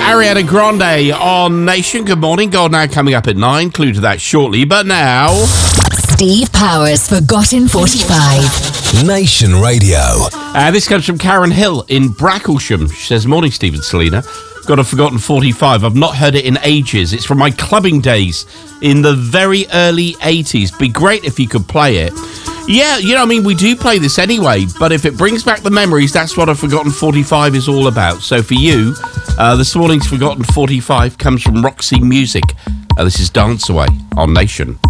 Ariana Grande on Nation. Good morning. God Now coming up at 9. Clue to that shortly. But now... Steve Powers' Forgotten 45. Nation Radio. This comes from Karen Hill in Bracklesham. She says, morning, Steve and Selena. Got a Forgotten 45. I've not heard it in ages. It's from my clubbing days in the very early 80s. Be great if you could play it. Yeah, you know, I mean, we do play this anyway, but if it brings back the memories, that's what a Forgotten 45 is all about. So for you, this morning's Forgotten 45 comes from Roxy Music. This is Dance Away on Nation.